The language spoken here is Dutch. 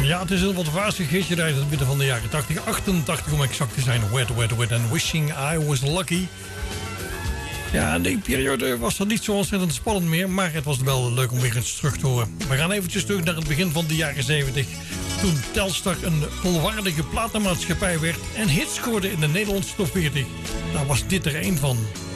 Ja, het is een wat wazig hitje uit het midden van de jaren 80. 88 om exact te zijn. Wet, Wet, Wet and Wishing I Was Lucky. Ja, in die periode was dat niet zo ontzettend spannend meer. Maar het was wel leuk om weer eens terug te horen. We gaan eventjes terug naar het begin van de jaren 70. Toen Telstar een volwaardige platenmaatschappij werd. En hits scoorde in de Nederlandse top 40. Daar was dit er één van.